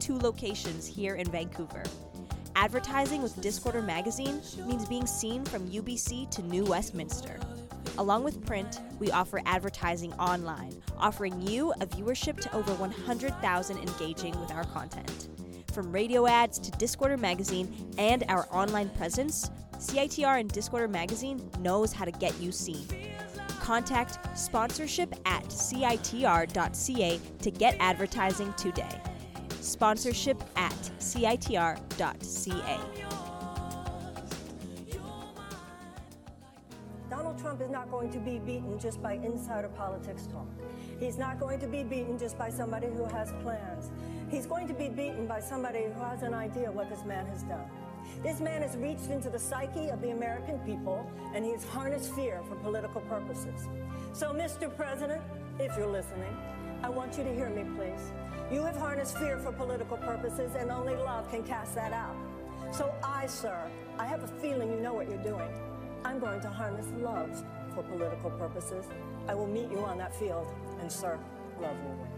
2 locations here in Vancouver. Advertising with Discorder Magazine means being seen from UBC to New Westminster. Along with print, we offer advertising online, offering you a viewership to over 100,000 engaging with our content. From radio ads to Discorder Magazine and our online presence, CITR and Discorder Magazine knows how to get you seen. Contact sponsorship@citr.ca to get advertising today. Sponsorship@citr.ca. Donald Trump is not going to be beaten just by insider politics talk. He's not going to be beaten just by somebody who has plans. He's going to be beaten by somebody who has an idea what this man has done. This man has reached into the psyche of the American people, and he has harnessed fear for political purposes. So, Mr. President, if you're listening, I want you to hear me, please. You have harnessed fear for political purposes, and only love can cast that out. So sir, I have a feeling you know what you're doing. I'm going to harness love for political purposes. I will meet you on that field, and sir, love will win.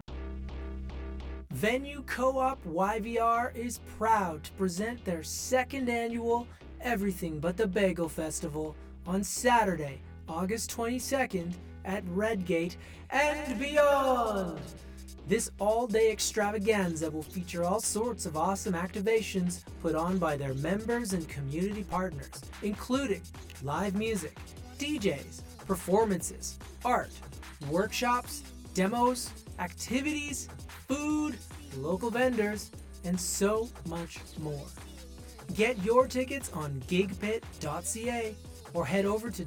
Venue Co-op YVR is proud to present their 2nd annual Everything But the Bagel Festival on Saturday, August 22nd at Redgate and beyond. This all-day extravaganza will feature all sorts of awesome activations put on by their members and community partners, including live music, DJs, performances, art, workshops, demos, activities, food, local vendors, and so much more. Get your tickets on gigpit.ca or head over to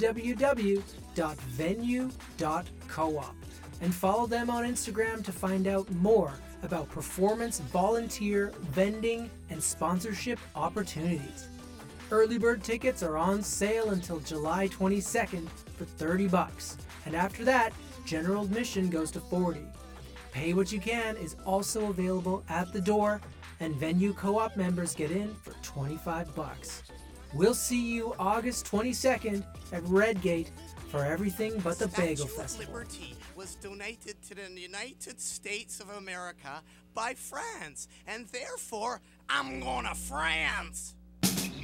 www.venue.coop and follow them on Instagram to find out more about performance, volunteer, vending, and sponsorship opportunities. Early bird tickets are on sale until July 22nd for $30, and after that, general admission goes to $40. Pay What You Can is also available at the door, and Venue Co-op members get in for $25. We'll see you August 22nd at Redgate for Everything But the Bagel Festival. Liberty was donated to the United States of America by France, and therefore I'm gonna France.